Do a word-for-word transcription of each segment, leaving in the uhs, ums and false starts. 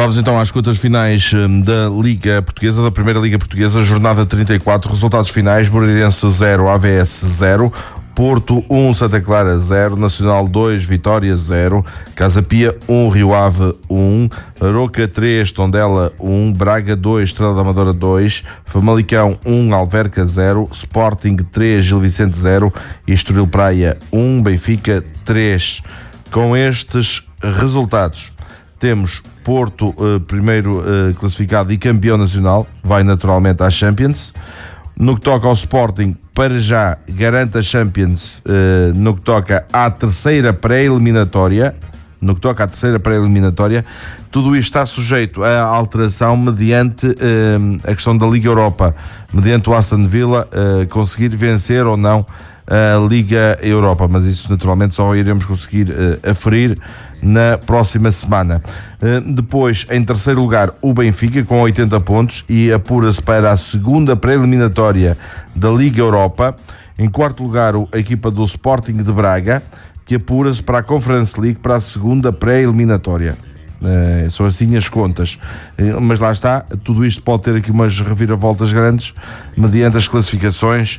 Vamos então às contas finais da Liga Portuguesa, da Primeira Liga Portuguesa, jornada trinta e quatro, resultados finais: Moreirense zero, A V S zero, Porto um, Santa Clara zero, Nacional dois, Vitória zero, Casa Pia um, Rio Ave um, Aroca três, Tondela um, Braga dois, Estrela da Amadora dois, Famalicão um, Alverca zero, Sporting três, Gil Vicente zero e Estoril Praia um, Benfica três. Com estes resultados, temos Porto, eh, primeiro eh, classificado e campeão nacional, vai naturalmente à Champions. No que toca ao Sporting, para já garante a Champions. eh, no que toca à terceira pré-eliminatória, no que toca à terceira pré-eliminatória, tudo isto está sujeito à alteração mediante eh, a questão da Liga Europa, mediante o Aston Villa eh, conseguir vencer ou não a Liga Europa, mas isso naturalmente só iremos conseguir uh, aferir na próxima semana. Uh, depois, em terceiro lugar, o Benfica com oitenta pontos e apura-se para a segunda pré-eliminatória da Liga Europa. Em quarto lugar, a equipa do Sporting de Braga, que apura-se para a Conference League para a segunda pré-eliminatória. Uh, são assim as contas, uh, mas lá está, tudo isto pode ter aqui umas reviravoltas grandes mediante as classificações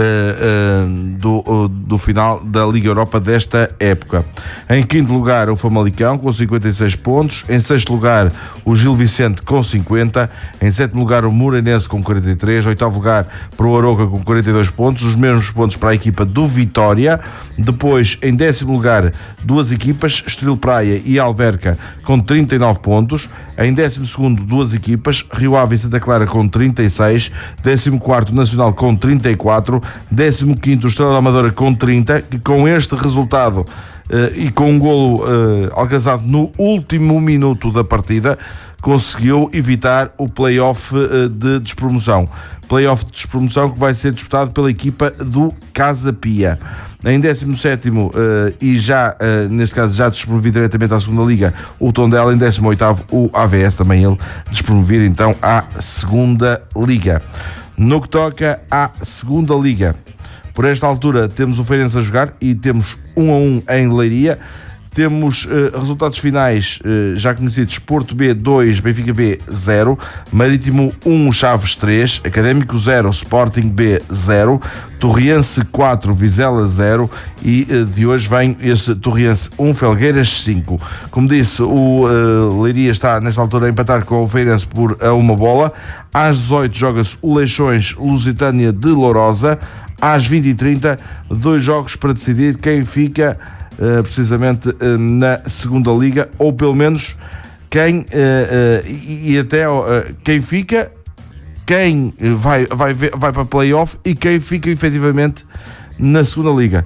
uh, uh, do, uh, do final da Liga Europa desta época. Em quinto lugar, o Famalicão com cinquenta e seis pontos. Em sexto lugar, o Gil Vicente com cinquenta. Em sétimo lugar, o Moreirense com quarenta e três. Oitavo lugar para o Aroca com quarenta e dois pontos, os mesmos pontos para a equipa do Vitória. Depois, em décimo lugar, duas equipas, Estoril Praia e Alverca com trinta e nove pontos. Em décimo segundo, duas equipas, Rio Ave e Santa Clara com trinta e seis. Décimo quarto, Nacional com trinta e quatro. Décimo quinto, Estrela da Amadora com trinta, que com este resultado uh, e com um golo uh, alcançado no último minuto da partida, conseguiu evitar o play-off uh, de despromoção. Play-off de despromoção que vai ser disputado pela equipa do Casa Pia. Em décimo sétimo, uh, e já, uh, neste caso, já despromovido diretamente à segunda Liga, o Tondela. Em décimo oitavo, o A V S, também ele despromovido então à segunda Liga. No que toca à segunda Liga, por esta altura temos o Feirense a jogar e temos um a um em Leiria. Temos uh, resultados finais uh, já conhecidos: Porto B dois, Benfica B zero, Marítimo um, Chaves três, Académico zero, Sporting B zero, Torriense quatro, Vizela zero e uh, de hoje vem esse Torriense um, Felgueiras cinco. Como disse, o uh, Leiria está nesta altura a empatar com o Feirense por a uma bola. Às dezoito joga-se o Leixões Lusitânia de Lourosa. Às vinte e trinta, dois jogos para decidir quem fica Uh, precisamente uh, na segunda Liga, ou pelo menos quem uh, uh, e, e até uh, quem fica, quem vai, vai, vai para play-off e quem fica efetivamente na segunda Liga.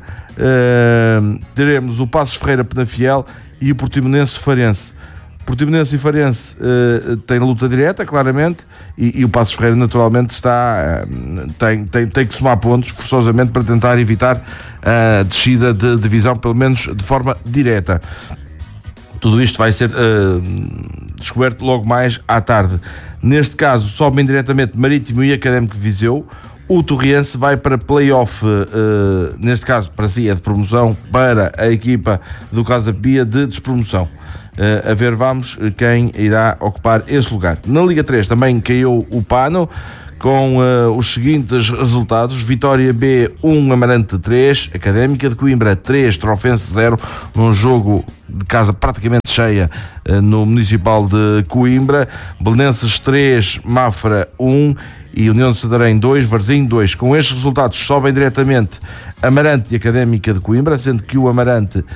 Uh, teremos o Passos Ferreira Penafiel e o Portimonense Farense. Portimonense e Farense uh, tem luta direta, claramente, e, e o Passos Ferreira naturalmente está, uh, tem, tem, tem que somar pontos forçosamente para tentar evitar a descida de divisão, pelo menos de forma direta. Tudo isto vai ser uh, descoberto logo mais à tarde. Neste caso, sobem diretamente Marítimo e Académico de Viseu. O Torriense vai para play-off, uh, neste caso para si é de promoção, para a equipa do Casa Pia de despromoção. Uh, a ver, vamos, quem irá ocupar esse lugar. Na Liga três também caiu o pano, com uh, os seguintes resultados: Vitória B um, Amarante três, Académica de Coimbra três, Trofense zero, num jogo de casa praticamente cheia uh, no Municipal de Coimbra. Belenenses três, Mafra um e União de Santarém dois, Varzim dois. Com estes resultados sobem diretamente Amarante e Académica de Coimbra, sendo que o Amarante uh,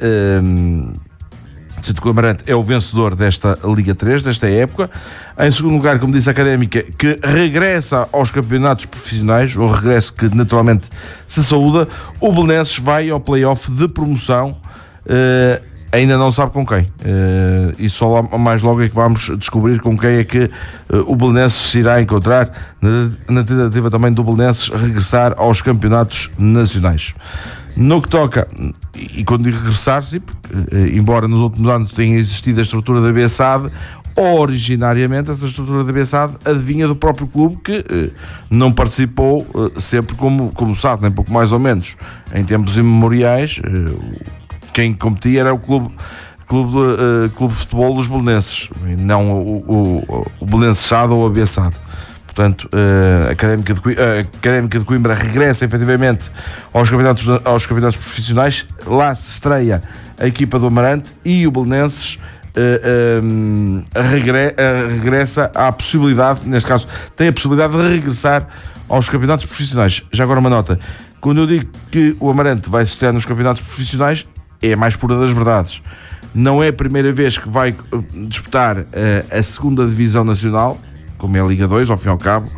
um, sendo que o Amarante é o vencedor desta Liga três, desta época. Em segundo lugar, como disse, a Académica, que regressa aos campeonatos profissionais, o regresso que naturalmente se saúda. O Belenenses vai ao play-off de promoção, uh, ainda não sabe com quem, uh, e só lá, mais logo é que vamos descobrir com quem é que uh, o Belenenses se irá encontrar, na, na tentativa também do Belenenses regressar aos campeonatos nacionais. No que toca, e quando digo regressar-se, embora nos últimos anos tenha existido a estrutura da B S A D, originariamente essa estrutura da B S A D adivinha do próprio clube, que eh, não participou eh, sempre como, como S A D, nem pouco mais ou menos. Em tempos imemoriais, eh, quem competia era o clube Clube de, uh, Clube de Futebol dos Belenenses, não o, o, o Belenenses Sado ou Abiaçado. Portanto, uh, a, Académica de Coimbra, a Académica de Coimbra regressa efetivamente aos campeonatos, aos campeonatos profissionais. Lá se estreia a equipa do Amarante e o Belenenses uh, um, regre, uh, regressa à possibilidade, neste caso, tem a possibilidade de regressar aos campeonatos profissionais. Já agora uma nota, quando eu digo que o Amarante vai se estrear nos campeonatos profissionais, é a mais pura das verdades. Não é a primeira vez que vai disputar uh, a segunda divisão nacional, como é a Liga dois, ao fim e ao cabo,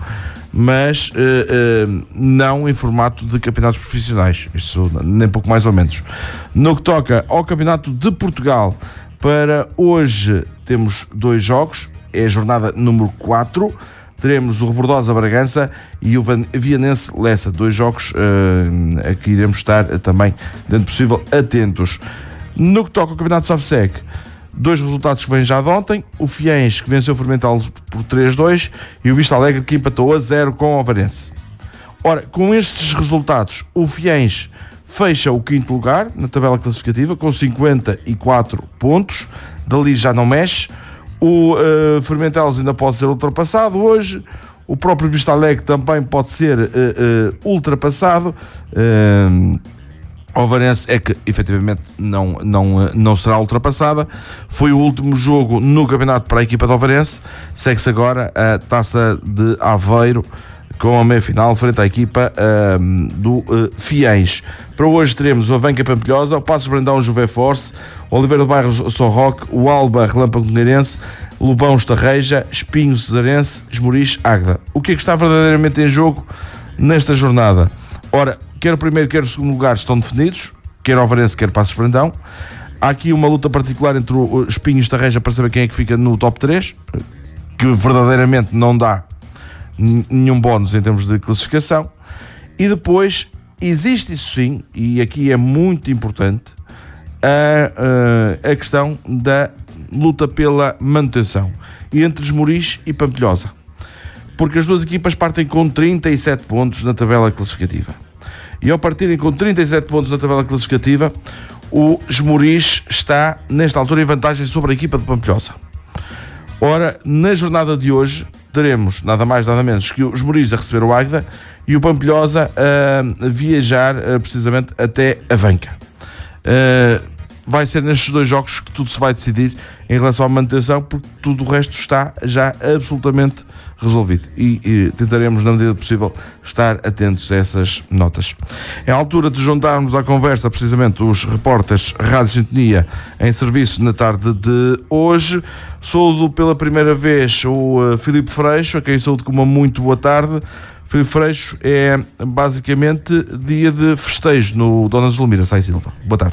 mas uh, uh, não em formato de campeonatos profissionais, isso nem pouco mais ou menos. No que toca ao Campeonato de Portugal, para hoje temos dois jogos, é a jornada número quatro, teremos o Rebordosa Bragança e o Vianense Lessa, dois jogos uh, a que iremos estar uh, também, dentro do possível, atentos. No que toca ao Campeonato de Savsec, dois resultados que vêm já de ontem: o Fiens, que venceu o Fermental por três a dois, e o Vista Alegre, que empatou a zero com o Ovarense. Ora, com estes resultados, o Fiens fecha o quinto lugar na tabela classificativa com cinquenta e quatro pontos, dali já não mexe. O uh, Fermental ainda pode ser ultrapassado hoje, o próprio Vista Alegre também pode ser uh, uh, ultrapassado. Uh, O Ovarense é que efetivamente não, não, não será ultrapassada. Foi o último jogo no campeonato para a equipa de Ovarense. Segue-se agora a Taça de Aveiro com a meia-final frente à equipa um, do uh, Fiens. Para hoje teremos o Avanca Pampilhosa, o Passos Brandão Juvé Force, o Oliveira do Bairro São Roque, o Alba Relâmpago Mineirense, Lobão Estarreja, Espinho Cesarense, Esmoriz Águeda. O que é que está verdadeiramente em jogo nesta jornada? Ora, quer o primeiro, quer o segundo lugar estão definidos, quer o Ovarense, quer Passos Brandão. Há aqui uma luta particular entre o Espinho e Estarreja para saber quem é que fica no top três, que verdadeiramente não dá nenhum bónus em termos de classificação. E depois existe isso sim, e aqui é muito importante, a, a questão da luta pela manutenção entre Esmoriz e Pampilhosa, porque as duas equipas partem com trinta e sete pontos na tabela classificativa. E ao partirem com trinta e sete pontos na tabela classificativa, o Esmoriz está, nesta altura, em vantagem sobre a equipa de Pampilhosa. Ora, na jornada de hoje, teremos nada mais, nada menos que o Esmoriz a receber o Águeda e o Pampilhosa a viajar precisamente até Avanca. Vai ser nestes dois jogos que tudo se vai decidir em relação à manutenção, porque tudo o resto está já absolutamente resolvido e, e tentaremos, na medida possível, estar atentos a essas notas. É a altura de juntarmos à conversa precisamente os repórteres Rádio Sintonia em serviço na tarde de hoje. Saúdo pela primeira vez o uh, Filipe Freixo, a quem saúdo com uma muito boa tarde. Filipe Freixo, é basicamente dia de festejo no Dona Zulmira Sai Silva. Boa tarde.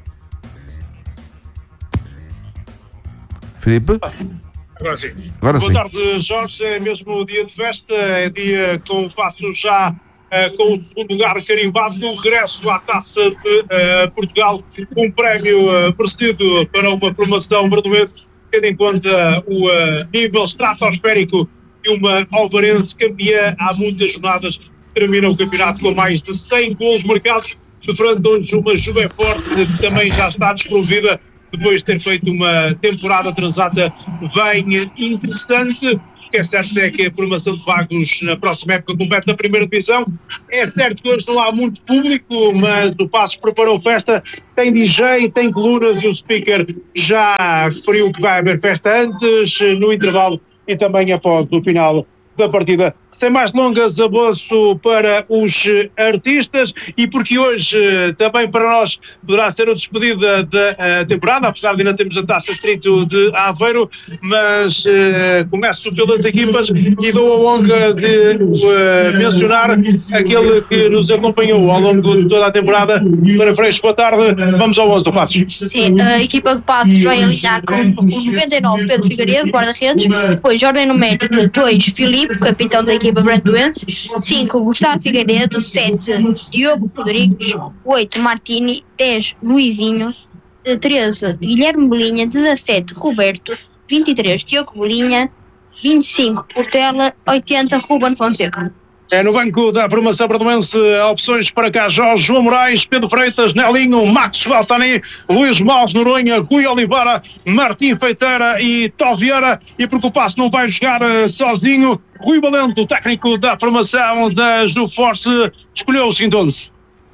Filipe? Agora sim. Agora Boa sim. tarde, Jorge. É mesmo dia de festa, é dia com passo já uh, com o segundo lugar carimbado no regresso à Taça de uh, Portugal. Um prémio uh, merecido para uma formação bradoense, tendo em conta o uh, nível estratosférico de uma Alvarense campeã há muitas jornadas. Termina o campeonato com mais de cem golos marcados, defrontam-nos uma Juve Force que também já está desprovida, depois de ter feito uma temporada transata bem interessante. O que é certo é que a formação de Vagos na próxima época compete na primeira divisão. É certo que hoje não há muito público, mas o Passos preparou festa, tem D J, tem colunas e o speaker já referiu que vai haver festa antes, no intervalo e também após o final da partida. Sem mais delongas, avanço para os artistas, e porque hoje também para nós poderá ser a despedida da temporada, apesar de ainda termos a Taça Distrito de Aveiro, mas uh, começo pelas equipas e dou a honra de uh, mencionar aquele que nos acompanhou ao longo de toda a temporada. Para Freixo, boa tarde, vamos ao onze do Passos. Sim, a equipa de Passos vai alinhar com o noventa e nove Pedro Figueiredo, guarda-redes, depois ordem numérica dois Filipe, capitão da equipa brandoense, cinco Gustavo Figueiredo, sete Diogo Rodrigues, oito Martini, dez Luizinho, treze Guilherme Bolinha, dezassete Roberto, vinte e três Diogo Bolinha, vinte e cinco Portela, oitenta Ruben Fonseca. É no banco da formação bradoense, opções para cá: Jorge, João Moraes, Pedro Freitas, Nelinho, Max Balsani, Luís Mós, Noronha, Rui Oliveira, Martim Feiteira e Tovieira. E porque o Passo não vai jogar uh, sozinho, Rui Valente, o técnico da formação da Juforce, escolheu o seguinte onze.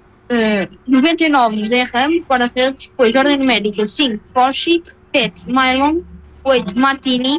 Uh, noventa e nove, Zé Ramos, guarda-redes. Depois, ordem numérica: cinco, Porsche, sete, Mylon, oito, Martini,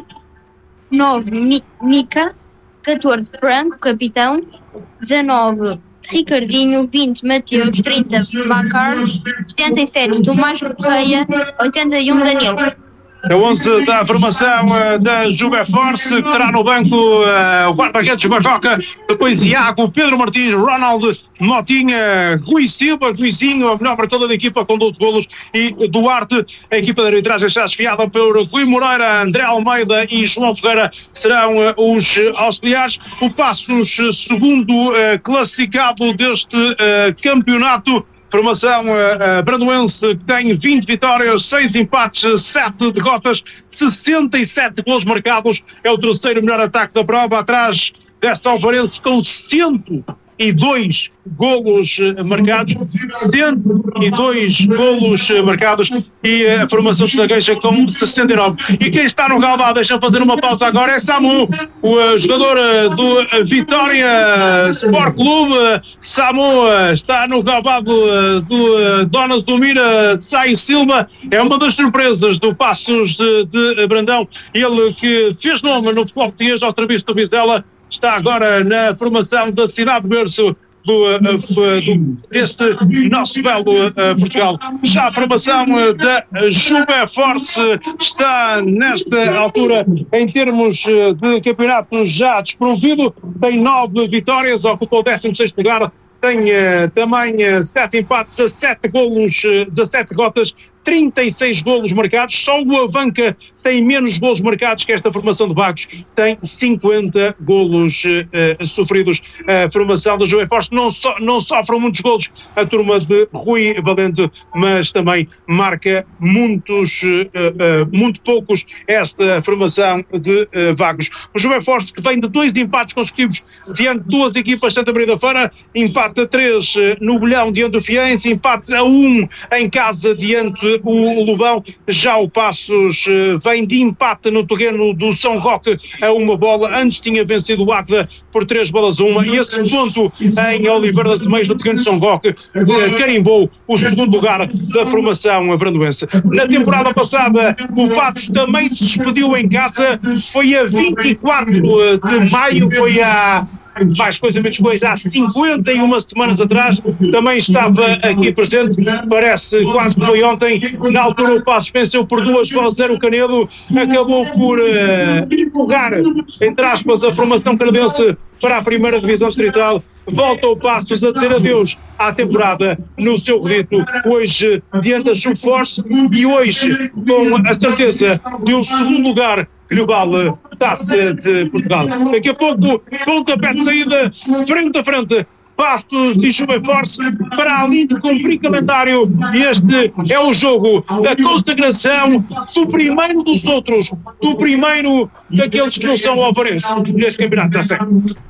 nove, Mi- Mica, catorze, Franco, capitão, dezanove, Ricardinho, vinte, Mateus, trinta, Bacar, setenta e sete, Tomás Correia, oitenta e um, Danilo. É o onze da formação uh, da Juveforce, que terá no banco uh, o guarda-redes Barroca, depois Iago, Pedro Martins, Ronald, Motinha, Rui Silva, Ruizinho, a melhor marcadora da equipa com doze golos, e Duarte. A equipa de arbitragem está esfiada por Rui Moreira, André Almeida e João Ferreira, serão uh, os auxiliares. O Passos, uh, segundo uh, classificado deste uh, campeonato. Formação uh, uh, bradoense, que tem vinte vitórias, seis empates, sete derrotas, sessenta e sete golos marcados. É o terceiro melhor ataque da prova, atrás dessa Alvarense com cento e dois golos marcados, cento e dois golos marcados, e a formação estragueja com sessenta e nove. E quem está no galvão, deixa fazer uma pausa agora, é Samu, o jogador do Vitória Sport Clube. Samu está no galvão do, do Dona Zumira Sai Silva, é uma das surpresas do Passos de, de Brandão, ele que fez nome no futebol português ao serviço do Vizela, está agora na formação da cidade berço do, do, deste nosso belo uh, Portugal. Já a formação uh, da Juveforce está nesta altura, em termos uh, de campeonato, já desprovido, tem nove vitórias, ocupa o décimo sexto lugar, tem uh, também uh, sete empates, dezessete golos, uh, dezassete derrotas, trinta e seis golos marcados. Só o Avanca tem menos golos marcados que esta formação de Vagos, tem cinquenta golos uh, sofridos. A formação da Juveforce não, so, não sofre muitos golos, a turma de Rui Valente, mas também marca muitos, uh, uh, muito poucos esta formação de uh, Vagos. O Juveforce, que vem de dois empates consecutivos diante de duas equipas Santa Maria da Feira, empate a três uh, no Bolhão diante do Fiense, empate a um em casa diante o Lobão. Já o Passos uh, vem de empate no terreno do São Roque a uma bola, antes tinha vencido o Águeda por três bolas a uma, e esse ponto em Oliveira das Meias no terreno de São Roque uh, carimbou o segundo lugar da formação brandoense. Na temporada passada o Passos também se despediu em casa, foi a vinte e quatro de maio, foi a mais coisa menos coisa, há cinquenta e uma semanas atrás, também estava aqui presente, parece quase que foi ontem. Na altura o Passos venceu por duas bolas a zero o Canedo, acabou por uh, empurrar, entre aspas, a formação canadense para a primeira divisão distrital. Volta o Passos a dizer adeus à temporada no seu redito, hoje diante da Juveforce, e hoje com a certeza de um segundo lugar que lhe vale Taça de Portugal. Daqui a pouco, pontapé de saída, frente a frente, Passos e Juveforce, para além de cumprir calendário. Este é o jogo da consagração do primeiro dos outros, do primeiro daqueles que não são alvarenses neste campeonato da série.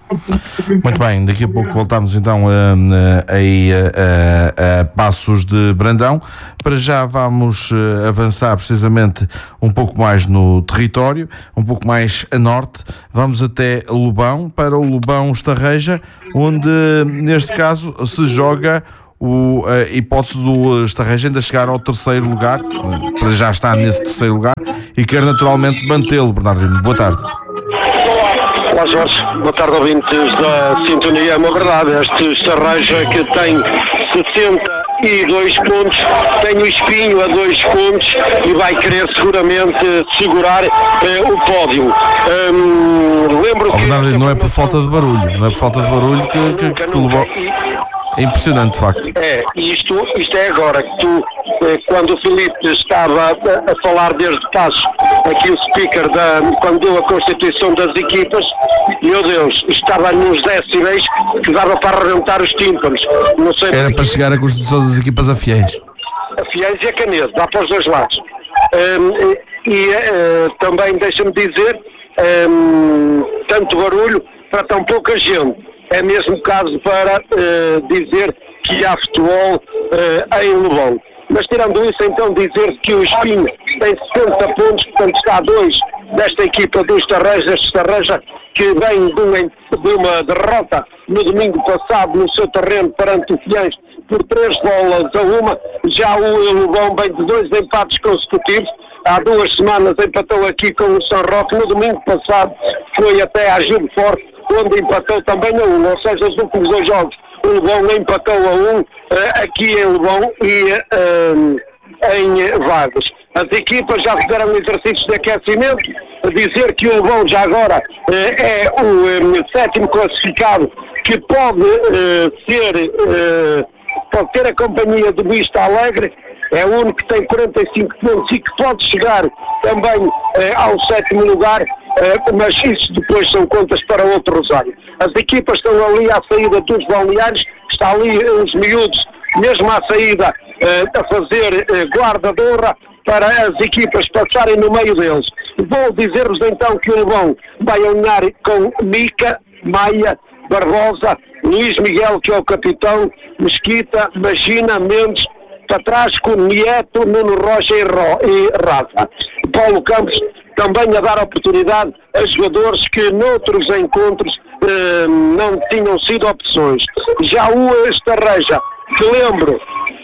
Muito bem, daqui a pouco voltamos então a, a, a, a Passos de Brandão. Para já vamos avançar precisamente um pouco mais no território, um pouco mais a norte. Vamos até Lobão, para o Lobão Estarreja, onde neste caso se joga o, a hipótese do Estarreja ainda chegar ao terceiro lugar, para já estar nesse terceiro lugar, e quer naturalmente mantê-lo. Bernardino, boa tarde. Olá Jorge, boa tarde ouvintes da Sintonia. É uma verdade, este Estarreja que tem sessenta e dois pontos, tem o Espinho a dois pontos e vai querer seguramente segurar eh, o pódio. Um, lembro oh, que... Bernardino, não é por falta de barulho, não é por falta de barulho que, que, que, que levou... É impressionante, de facto. É, isto, isto é agora que tu, quando o Filipe estava a, a falar desde passos, aqui o speaker, da, quando deu a constituição das equipas, meu Deus, estava nos decibéis que dava para arrebentar os tímpanos. Não sei. Era para chegar a constituição das equipas a Fiéis. A Fiéis e a Canedo, dá para os dois lados. Um, e uh, também, deixa-me dizer, um, tanto barulho para tão pouca gente. é mesmo caso para uh, dizer que há futebol uh, em Lobão. Mas tirando isso, então dizer que o Espinho tem sessenta pontos, portanto está a dois desta equipa do Estarreja, este Estarreja que vem de uma, de uma derrota no domingo passado no seu terreno perante o Fiães por três bolas a uma. Já o Lobão vem de dois empates consecutivos. Há duas semanas empatou aqui com o São Roque. No domingo passado foi até a Gil Forte, onde empatou também a um. Ou seja, os últimos dois jogos o Lobão empatou a um aqui em Lobão e um, em Vagos. As equipas já fizeram exercícios de aquecimento. Dizer que o Lobão já agora é o um, sétimo classificado, que pode uh, ser uh, pode ter a companhia do Vista Alegre. É o único que tem quarenta e cinco pontos e que pode chegar também eh, ao sétimo lugar, eh, mas isso depois são contas para outro rosário. As equipas estão ali à saída dos balneários, está ali os miúdos, mesmo à saída, eh, a fazer eh, guarda de honra para as equipas passarem no meio deles. Vou dizer-vos então que o Lobão vai alinhar com Mica, Maia, Barbosa, Luís Miguel, que é o capitão, Mesquita, Magina, Mendes, para trás com Nieto, Nuno Rocha e, Ro, e Rafa. Paulo Campos também a dar oportunidade a jogadores que noutros encontros eh, não tinham sido opções. Já o Estarreja, que lembro,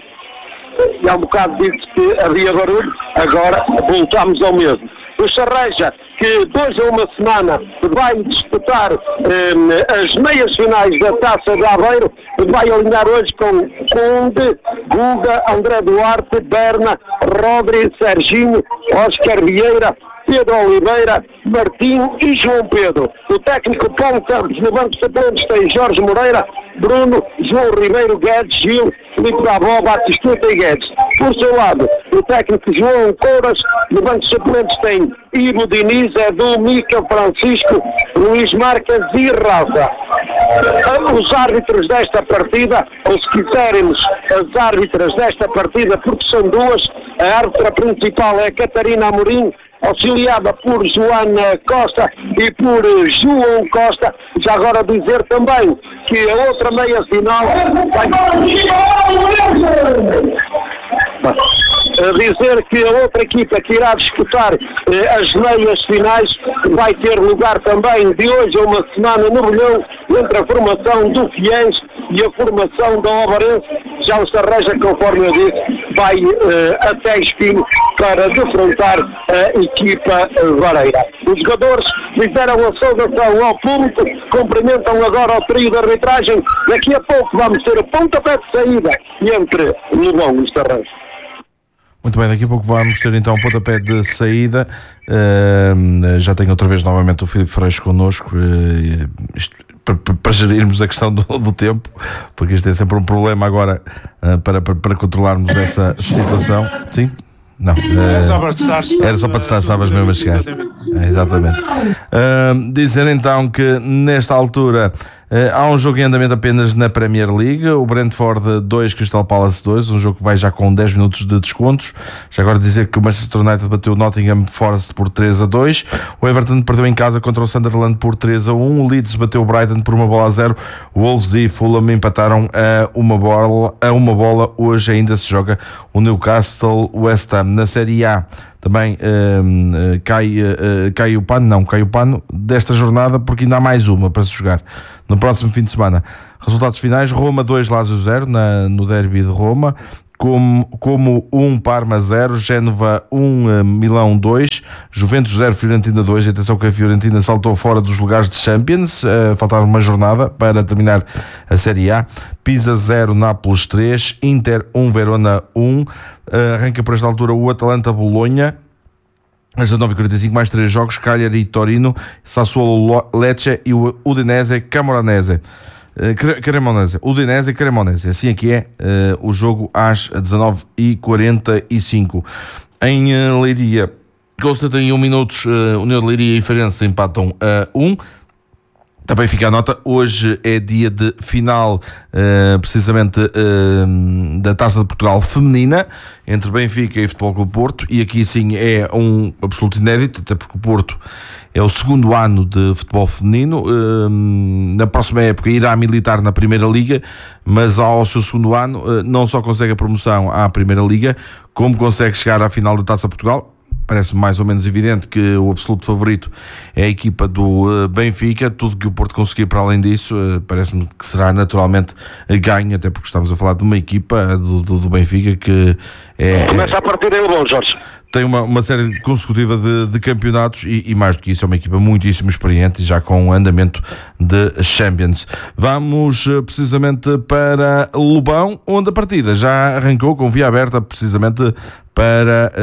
e há um bocado disse que havia barulho, agora voltamos ao mesmo. O Estarreja, que dois a uma semana vai disputar eh, as meias finais da Taça de Aveiro, vai alinhar hoje com Conde, Guga, André Duarte, Berna, Rodri, Serginho, Oscar Vieira, Pedro Oliveira, Martinho e João Pedro. O técnico Paulo Campos, no banco de suplentes tem Jorge Moreira, Bruno, João Ribeiro, Guedes, Gil, Filipe Davó, Batistuta e Guedes. Por seu lado, o técnico João Couras, no banco de suplentes tem Ivo Diniz, Edu, Mica, Francisco, Luís Marques e Rafa. Os árbitros desta partida, ou se quisermos, as árbitras desta partida, porque são duas, a árbitra principal é Catarina Amorim, auxiliada por Joana Costa e por João Costa. Já agora dizer também que a outra meia final vai... dizer que a outra equipa que irá disputar eh, as meias finais vai ter lugar também de hoje a uma semana no Bolhão, entre a formação do Fiães e a formação da Ovarense. Já o Estarreja, conforme eu disse, vai eh, até Espinho para defrontar a equipa vareira. Os jogadores fizeram a saudação ao público, cumprimentam agora o trio de arbitragem. Daqui a pouco vamos ter o pontapé de saída entre Lobão e Estarreja. Muito bem, daqui a pouco vamos ter então um pontapé de saída. Uh, já tenho outra vez novamente o Filipe Freixo connosco, uh, isto, para, para gerirmos a questão do, do tempo, porque isto é sempre um problema agora uh, para, para, para controlarmos essa situação. Sim? Não. Era só para testar. Era só para testar, estavas mesmo a chegar. É, exatamente. Uh, dizer então que nesta altura uh, há um jogo em andamento apenas na Premier League. O Brentford dois, Crystal Palace dois, um jogo que vai já com dez minutos de descontos. Já agora dizer que o Manchester United bateu o Nottingham Forest por três a dois. O Everton perdeu em casa contra o Sunderland por três a um. O Leeds bateu o Brighton por uma bola a zero. O Wolves e Fulham empataram a uma bola. A uma bola. Hoje ainda se joga o Newcastle West Ham. Na Série A também uh, uh, cai, uh, cai o pano, não, cai o pano desta jornada, porque ainda há mais uma para se jogar no próximo fim de semana. Resultados finais: Roma dois, Lazio zero, na, no derby de Roma, como, como um, Parma zero, Génova um, uh, Milão dois, Juventus zero, Fiorentina dois. Atenção que a Fiorentina saltou fora dos lugares de Champions, uh, faltava uma jornada para terminar a Série A. Pisa zero, Nápoles três, Inter um, Verona um. Uh, arranca por esta altura o Atalanta-Bolonha às dezenove e quarenta e cinco, mais três jogos: Cagliari e Torino, Sassuolo Lecce e o Udinese Camoranese. Uh, Cremonese, Udinese Cremonese, assim aqui é uh, o jogo às dezenove e quarenta e cinco. Em uh, Leiria, com setenta e um minutos, uh, União de Leiria e Farense empatam a um. Também fica a nota, hoje é dia de final, uh, precisamente, uh, da Taça de Portugal feminina, entre Benfica e Futebol Clube Porto, e aqui sim é um absoluto inédito, até porque o Porto é o segundo ano de futebol feminino, uh, na próxima época irá militar na Primeira Liga, mas ao seu segundo ano uh, não só consegue a promoção à Primeira Liga, como consegue chegar à final da Taça de Portugal. Parece mais ou menos evidente que o absoluto favorito é a equipa do uh, Benfica. Tudo que o Porto conseguir para além disso, uh, parece-me que será naturalmente ganho, até porque estamos a falar de uma equipa do, do, do Benfica que é... Começa a partir em bom, Jorge. Tem uma, uma série consecutiva de, de campeonatos e, e mais do que isso é uma equipa muitíssimo experiente e já com um andamento de Champions. Vamos uh, precisamente para Lobão, onde a partida já arrancou com via aberta precisamente para,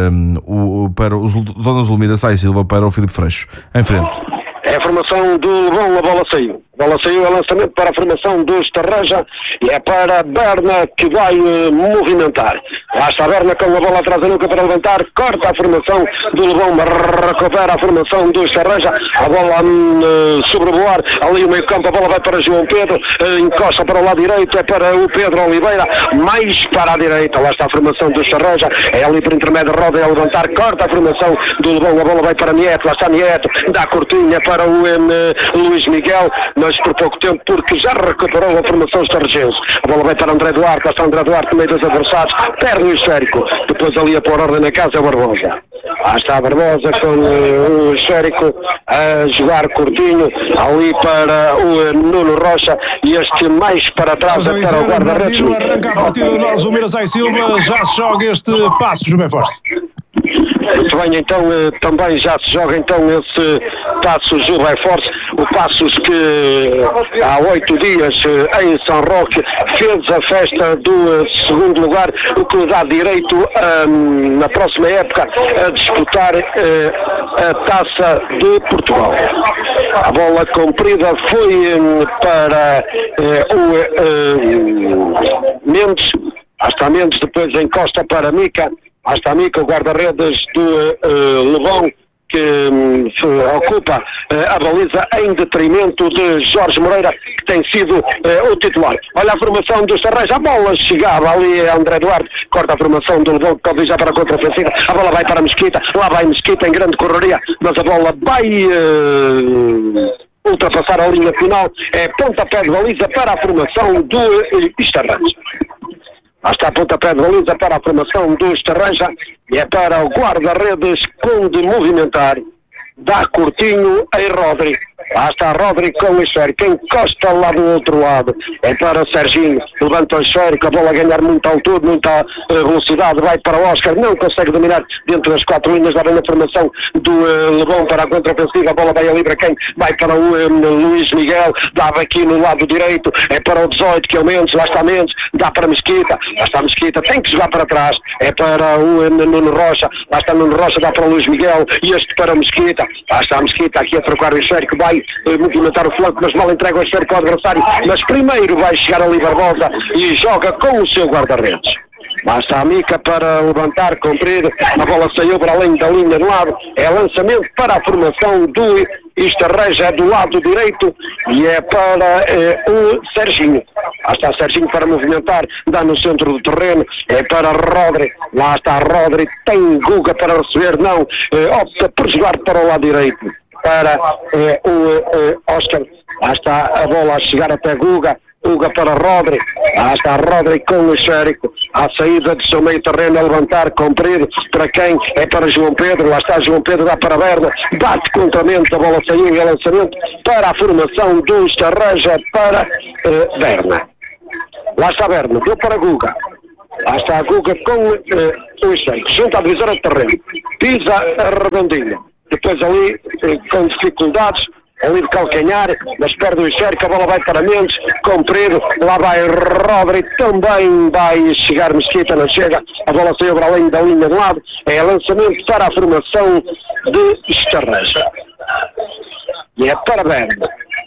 uh, o, para os Dona Zulmira Sai Silva, para o Filipe Freixo. Em frente. É a formação do Lobão, a bola saiu. A bola saiu, é lançamento para a formação do Estarreja e é para Berna que vai uh, movimentar. Lá está a Berna com a bola atrás da nuca para levantar, corta a formação do Lobão, recupera a formação do Estarreja, a bola uh, sobrevoar ali o meio campo, a bola vai para João Pedro, uh, encosta para o lado direito, é para o Pedro Oliveira, mais para a direita, lá está a formação do Estarreja, é ali por intermédio, roda a levantar, corta a formação do Lobão, a bola vai para Nieto, lá está Nieto, dá cortinha para o um, uh, Luís Miguel, mas por pouco tempo, porque já recuperou a formação estarregense. A bola vai para André Duarte, lá está André Duarte no meio dos adversários, perde o esférico, depois ali a pôr ordem na casa é o Barbosa. Lá está a Barbosa com uh, o esférico a jogar curtinho, ali para o uh, Nuno Rocha, e este mais para trás é para o guarda-redes. Arranca a partida do nosso Zulmira Sai Silva, já se joga este passo, José Forte. Muito bem, então também já se joga então esse Passos Júlio Force, o Passos que há oito dias em São Roque fez a festa do segundo lugar, o que lhe dá direito um, na próxima época a disputar uh, a Taça de Portugal. A bola comprida foi um, para uh, o uh, Mendes, hasta Mendes, depois encosta para Mica. Hasta a Mica, o guarda-redes do uh, Lobão, que um, ocupa uh, a baliza em detrimento de Jorge Moreira, que tem sido uh, o titular. Olha a formação do Estarreja, a bola chegava ali a André Duarte, corta a formação do Lobão, que pode ir já para a contra-ofensiva, a bola vai para a Mesquita, lá vai Mesquita em grande correria, mas a bola vai... Uh... ultrapassar a linha final, é pontapé de baliza para a formação do Estarreja. Lá está a pontapé de baliza para a formação do Estarreja e é para o guarda-redes Conde movimentar. Dá curtinho em Rodri. Lá está Rodri com o esférico, encosta lá do outro lado, é para Serginho, levanta o esférico, a bola a ganhar muita altura, muita uh, velocidade, vai para o Oscar, não consegue dominar dentro das quatro linhas, dá bem na formação do uh, Lebon para a contra-ofensiva, a bola vai ali para quem? Vai para o uh, Luís Miguel, dava aqui no lado direito, é para o dezoito que é o Mendes, lá está Mendes, dá para Mesquita, lá está Mesquita, tem que jogar para trás, é para o uh, Nuno Rocha, lá está Nuno Rocha, dá para o Luís Miguel, e este para o Mesquita, lá está a Mesquita aqui a trocar o esférico, vai movimentar o flanco, mas mal entrega o esférico ao adversário, mas primeiro vai chegar ali Barbosa e joga com o seu guarda-redes. Lá está a Mica para levantar, comprido, a bola saiu para além da linha do lado, é lançamento para a formação do Estarreja do lado direito e é para eh, o Serginho. Lá está Serginho para movimentar, dá no centro do terreno, é para Rodri, lá está Rodri, tem Guga para receber, não, eh, opta por jogar para o lado direito. Para eh, o eh, Oscar, lá está a bola a chegar até Guga, Guga para Rodri, lá está Rodri com o esférico, à saída do seu meio terreno a levantar, comprido, para quem? É para João Pedro, lá está João Pedro, dá para Berna, bate contra mente, a bola saiu e é lançamento para a formação do Estarreja para eh, Berna. Lá está Berna, deu para Guga. Lá está a Guga com eh, o esférico, junto à divisória de terreno, pisa a redondinha. Depois ali, com dificuldades, ali de calcanhar, mas perde o esférico, a bola vai para Mendes, comprido, lá vai Rodri, também vai chegar Mesquita, não chega, a bola saiu para além da linha de lado, é lançamento para a formação de Estarreja. E é para Berna.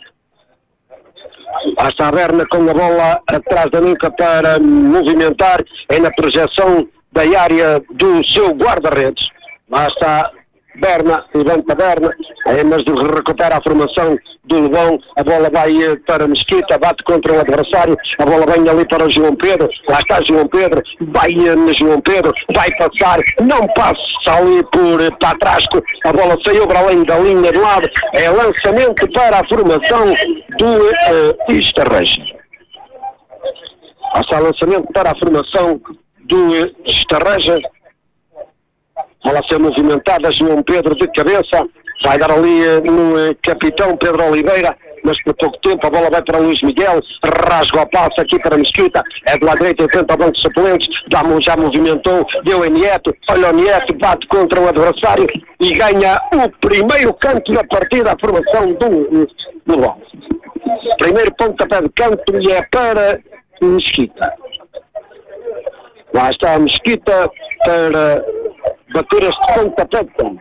Lá está a Berna com a bola atrás da nuca para movimentar, é na projeção da área do seu guarda-redes. Lá está Berna, levanta Berna, é, mas recupera a formação do Lobão, a bola vai para Mesquita, bate contra o adversário, a bola vem ali para o João Pedro, lá está João Pedro, vai no João Pedro, vai passar, não passa ali por para trás, a bola saiu para além da linha do lado, é lançamento para a formação do uh, Estarreja. Passa lançamento para a formação do uh, Estarreja. Bola a ser movimentada, João Pedro de cabeça, vai dar ali no uh, capitão Pedro Oliveira, mas por pouco tempo a bola vai para Luís Miguel, rasga o passo aqui para Mesquita, é do lado direito, tenta o banco de suplentes, já, já movimentou, deu a Nieto, olha o Nieto, bate contra o adversário e ganha o primeiro canto da partida, a formação do Lobão. Primeiro pontapé de canto e é para Mesquita. Lá está a Mesquita para bater este pontapé de canto.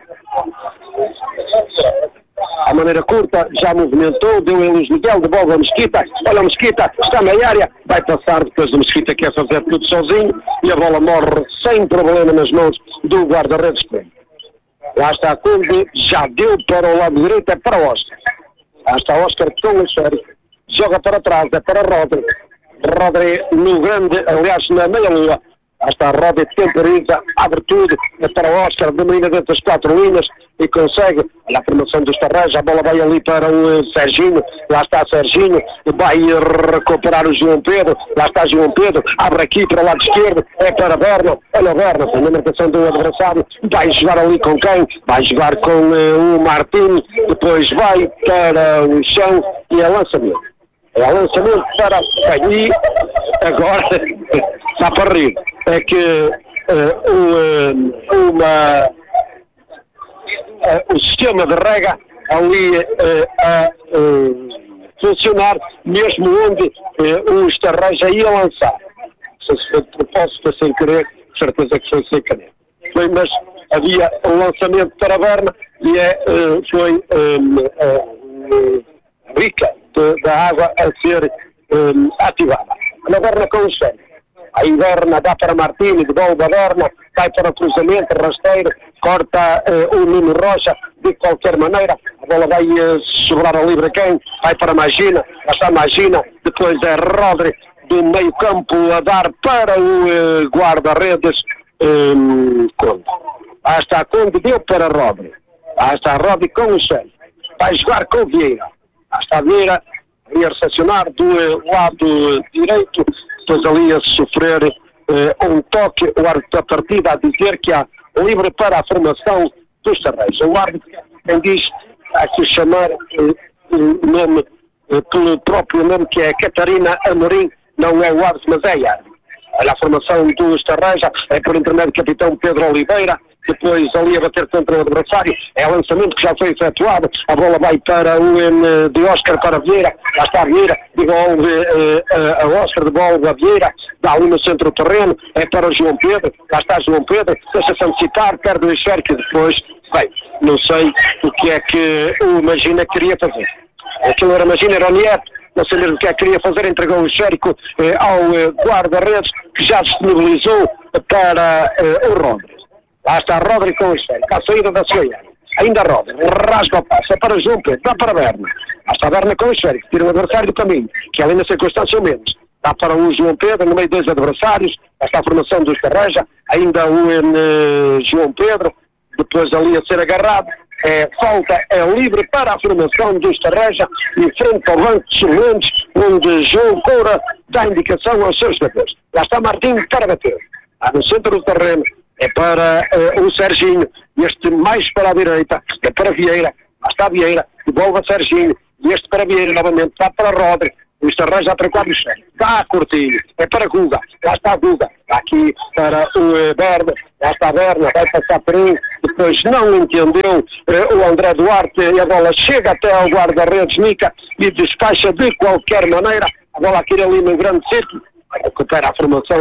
A maneira curta, já movimentou, deu em Luís Miguel, devolve a Mesquita, olha a Mesquita, está na área, vai passar, depois a Mesquita quer fazer tudo sozinho e a bola morre sem problema nas mãos do guarda-redes. Lá está a Conde, já deu para o lado direito, é para o Oscar. Lá está o Oscar com o sério, joga para trás, é para Rodri. Rodri no grande, aliás na meia-lua. Lá está a Rodri, temporiza, abre tudo, é para o Oscar, domina dentro das quatro linhas e consegue. Olha a formação do Estarreja, a bola vai ali para o Serginho, lá está Serginho, vai recuperar o João Pedro, lá está João Pedro, abre aqui para o lado esquerdo, é para Berna, olha o Berna, tem a marcação do adversário, vai jogar ali com quem? Vai jogar com uh, o Martim, depois vai para o chão e é lançamento. É lançamento para aí, agora está para rir, é que uh, uh, uma, uh, o sistema de rega ali uh, a uh, funcionar, mesmo onde uh, o Estarreja ia lançar. Se foi de propósito, foi sem querer, certeza que foi sem querer. Foi, mas havia um lançamento para a Berna e é, uh, foi um, uh, uh, rica da água a ser um, ativada. A Berna com o cheiro. Aí Berna dá para Martini, devolve a Berna, vai para o cruzamento, rasteiro, corta uh, o Nuno Rocha, de qualquer maneira, a bola vai uh, sobrar ao livre quem? Vai para Magina, está Magina, depois é Rodri do meio campo a dar para o uh, guarda-redes um, Conde. Lá está Conde, deu para Rodri. Lá está Rodri com o cheiro. Vai jogar com o Vieira. Lá está Vieira, ia recepcionar do uh, lado direito, depois ali a sofrer uh, um toque, o árbitro da partida a dizer que há livre para a formação dos Estarreja. O árbitro, quem diz, há que chamar uh, o nome, uh, pelo próprio nome que é Catarina Amorim, não é o árbitro, mas é a árbitro. Olha a formação do Estarreja, é por intermédio do capitão Pedro Oliveira, depois ali a bater contra o adversário, é o lançamento que já foi efetuado, a bola vai para o um, de Oscar para Vieira, lá está a Vieira, devolve uh, a Oscar, devolve a Vieira, dá ali no centro do terreno, é para o João Pedro, lá está João Pedro, deixa-se antecipar, perde o esférico e depois, bem, não sei o que é que o Magina queria fazer. Aquilo era Magina, era o Nieto, não sei mesmo o que é que queria fazer, entregou o esférico eh, ao eh, guarda-redes, que já disponibilizou para eh, o Rodri. Lá está Rodri com o esférico, à saída da sua área. Ainda Rodri, rasga o passo, é para João Pedro, dá para Berna. Lá está Berna com o esférico, tira o adversário do caminho, que ali na circunstância o menos. Dá para o João Pedro, no meio de dois adversários, lá está a formação do Estarreja, ainda o eh, João Pedro, depois ali a ser agarrado. É, falta é livre para a formação do Estarreja em frente ao banco de suplentes, onde João Coura dá indicação aos seus jogadores. Lá está Martim para bater. Lá no centro do terreno é para uh, o Serginho, este mais para a direita é para Vieira. Lá está Vieira, devolve a Serginho, e este para Vieira novamente, dá para Rodri. O Estarreja para quatro, dá a Cortinho, é para Guga, lá está Guga, aqui para o Berna, lá está Berna, vai passar por aí, depois não entendeu eh, o André Duarte e a bola chega até ao guarda-redes Nica e despacha de qualquer maneira, a bola aqui ali no grande círculo, recupera a formação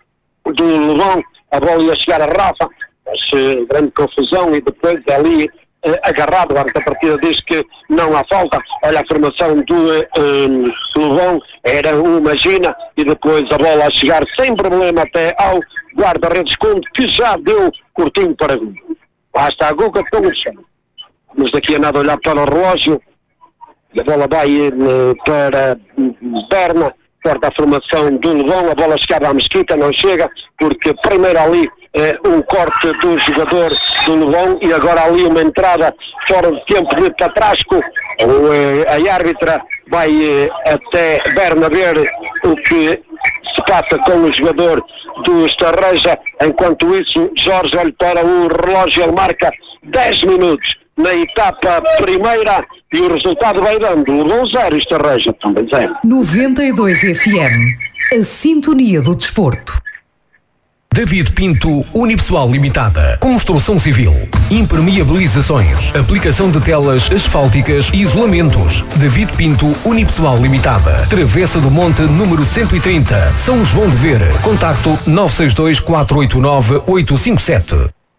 do Lobão, a bola ia chegar a Rafa, mas eh, grande confusão e depois ali Uh, agarrado, a partida diz que não há falta. Olha a formação do uh, Lobão, era o Magina e depois a bola a chegar sem problema até ao guarda-redes Conde, que já deu curtinho para Guga. Lá está a Guga com o chão. Mas daqui a nada olhar para o relógio. A bola vai eh, para Berna, porta a formação do Levão. A bola chegava à Mesquita, não chega, porque primeiro ali eh, um corte do jogador do Levão e agora ali uma entrada fora de tempo de Tatrasco. O, eh, a árbitra vai eh, até Berna ver o que se passa com o jogador do Estarreja. Enquanto isso, Jorge olha para o relógio, ele marca dez minutos na etapa primeira e o resultado vai dando Levão zero, Estarreja também zero. noventa e dois F M, a sintonia do desporto. David Pinto Unipessoal Limitada. Construção civil, impermeabilizações, aplicação de telas asfálticas e isolamentos. David Pinto Unipessoal Limitada. Travessa do Monte número cento e trinta, São João de Ver. Contacto nove seis dois, quatro oito nove, oito cinco sete.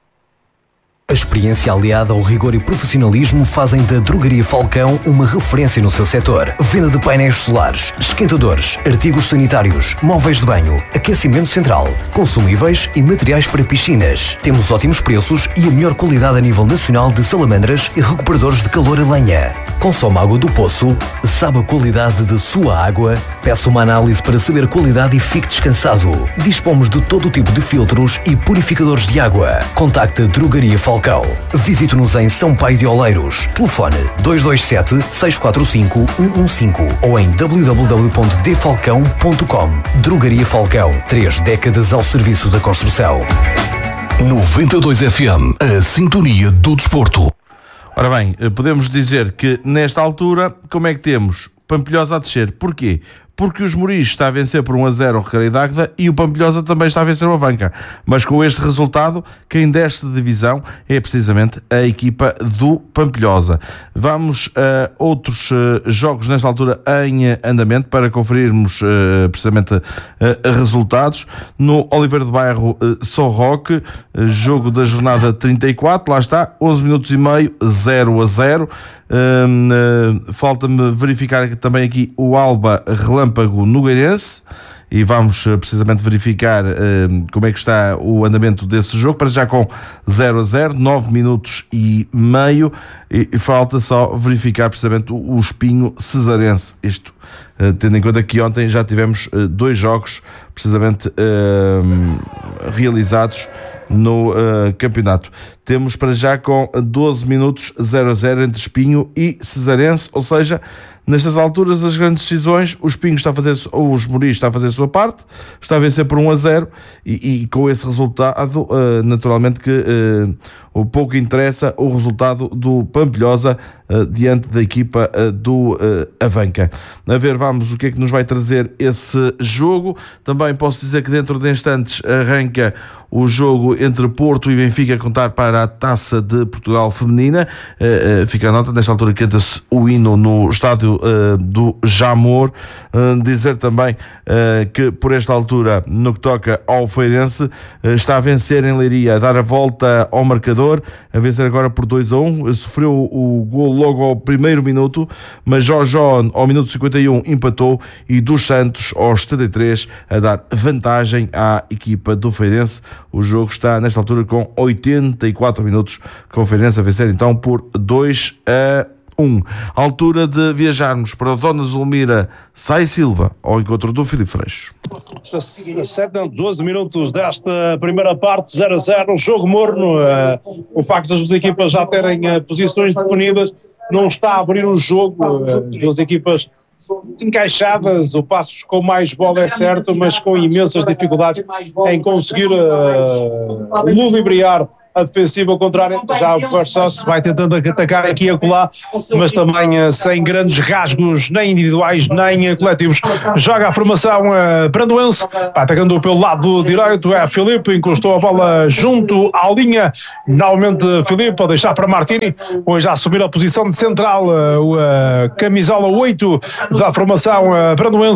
A experiência aliada ao rigor e profissionalismo fazem da Drogaria Falcão uma referência no seu setor. Venda de painéis solares, esquentadores, artigos sanitários, móveis de banho, aquecimento central, consumíveis e materiais para piscinas. Temos ótimos preços e a melhor qualidade a nível nacional de salamandras e recuperadores de calor a lenha. Consome água do poço, sabe a qualidade de sua água, peça uma análise para saber a qualidade e fique descansado. Dispomos de todo o tipo de filtros e purificadores de água. Contacte a Drogaria Falcão. Visite-nos em São Paio de Oleiros. Telefone dois dois sete, seis quatro cinco, um um cinco ou em w w w ponto d falcão ponto com. Drogaria Falcão. Três décadas ao serviço da construção. noventa e dois F M, a sintonia do desporto. Ora bem, podemos dizer que nesta altura, como é que temos? Pampilhosa a descer. Porquê? Porque os Moris está a vencer por um a zero o Recreio de Águeda e o Pampilhosa também está a vencer o Avanca. Mas com este resultado, quem desce de divisão é precisamente a equipa do Pampilhosa. Vamos a outros uh, jogos nesta altura em andamento para conferirmos uh, precisamente uh, resultados. No Oliveira de Bairro, uh, São Roque, uh, jogo da jornada trinta e quatro, lá está, onze minutos e meio, zero a zero. Uh, uh, falta-me verificar também aqui o Alba Relâmpago Nogueirense e vamos uh, precisamente verificar uh, como é que está o andamento desse jogo, para já com zero a zero, nove minutos e meio, e, e falta só verificar precisamente o, o Espinho Cesarense, isto uh, tendo em conta que ontem já tivemos uh, dois jogos precisamente uh, realizados no uh, campeonato. Temos para já com doze minutos, zero a zero entre Espinho e Cesarense, ou seja, nestas alturas as grandes decisões, o Espinho está a fazer, ou os Moris está a fazer a sua parte, está a vencer por um a zero e, e com esse resultado, uh, naturalmente que uh, o pouco interessa o resultado do Pampilhosa uh, diante da equipa uh, do uh, Avanca. A ver, vamos, o que é que nos vai trazer esse jogo. Também posso dizer que dentro de instantes arranca o jogo entre Porto e Benfica a contar para a Taça de Portugal Feminina. Uh, uh, fica a nota, nesta altura canta-se o hino no estádio uh, do Jamor. Uh, dizer também uh, que por esta altura, no que toca ao Feirense, uh, está a vencer em Leiria, a dar a volta ao marcador, a vencer agora por dois a um. Sofreu o gol logo ao primeiro minuto, mas Jorge ao minuto cinquenta e um empatou e dos Santos aos setenta e três a dar vantagem à equipa do Feirense. O jogo está nesta altura com oitenta e quatro minutos, com o Feirense a vencer então por dois a um. Altura de viajarmos para a Dona Zulmira Sai Silva ao encontro do Filipe Freixo. sete, doze minutos desta primeira parte, zero a zero, jogo morno. Uh, o facto das duas equipas já terem uh, posições definidas não está a abrir o jogo. Uh, as duas equipas encaixadas, o Passos com mais bola é certo, mas com imensas dificuldades em conseguir uh, ludibriar a defensiva ao contrário. Já o Versos vai tentando atacar aqui e acolá, mas também uh, sem grandes rasgos nem individuais nem uh, coletivos. Joga a formação uh, brandoense, atacando pelo lado direito é Filipe, encostou a bola junto à linha, novamente Filipe a deixar para Martini, hoje a assumir a posição de central, uh, uh, camisola oito da formação uh, brandoense.